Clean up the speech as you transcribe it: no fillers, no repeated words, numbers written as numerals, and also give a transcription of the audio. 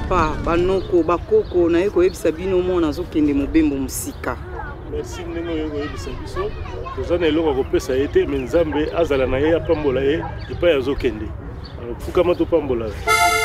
papa banoko bakoko na yeko yebisa bino mona azokende mobembo musika. Merci ndenge yeko yebisa biso. Tozana eloko kopesa ete Nzambe azala na ye apambola ye epai azokende. Alors fukama to pambola.